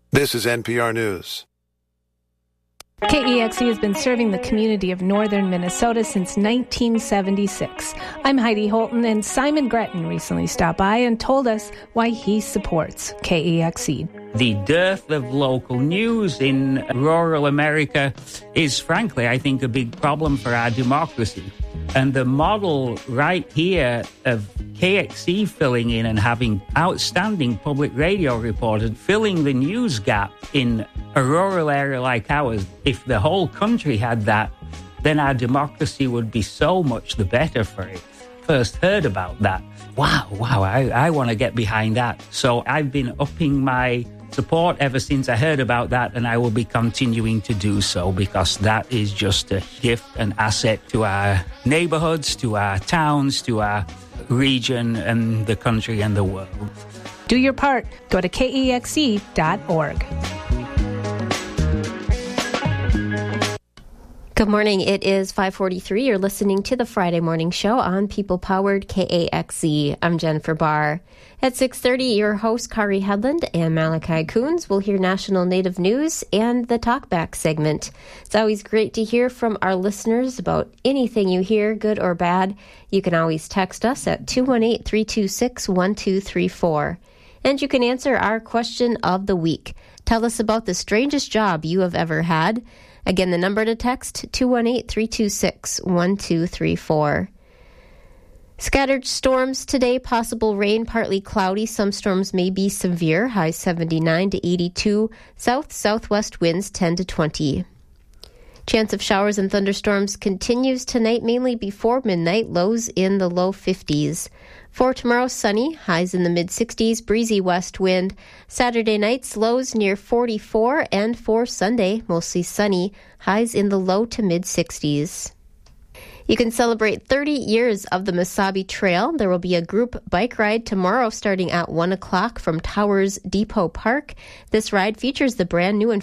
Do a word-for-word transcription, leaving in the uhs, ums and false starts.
This is N P R News. K E X E has been serving the community of northern Minnesota since nineteen seventy-six. I'm Heidi Holton, and Simon Gretton recently stopped by and told us why he supports K E X E. The dearth of local news in rural America is, frankly, I think, a big problem for our democracy. And the model right here of K X E filling in and having outstanding public radio reporters filling the news gap in a rural area like ours, if the whole country had that, then our democracy would be so much the better for it. First heard about that. Wow, wow, I, I want to get behind that. So I've been upping my support ever since I heard about that, and I will be continuing to do so because that is just a gift, an asset to our neighborhoods, to our towns, to our region and the country and the world. Do your part. Go to K E X E dot org. Good morning. It is five forty-three. You're listening to the Friday Morning Show on People-Powered K A X E. I'm Jennifer Barr. At six thirty, your hosts Kari Hedlund and Malachi Coons will hear national native news and the Talkback segment. It's always great to hear from our listeners about anything you hear, good or bad. You can always text us at two one eight, three two six, one two three four. And you can answer our question of the week. Tell us about the strangest job you have ever had. Again, the number to text, two one eight, three two six, one two three four. Scattered storms today, possible rain, partly cloudy. Some storms may be severe, high seventy-nine to eighty-two. South-southwest winds ten to twenty. Chance of showers and thunderstorms continues tonight, mainly before midnight, lows in the low fifties. For tomorrow, sunny, highs in the mid-sixties, breezy west wind. Saturday nights, lows near forty-four, and for Sunday, mostly sunny, highs in the low to mid-sixties. You can celebrate thirty years of the Mesabi Trail. There will be a group bike ride tomorrow starting at one o'clock from Towers Depot Park. This ride features the brand new and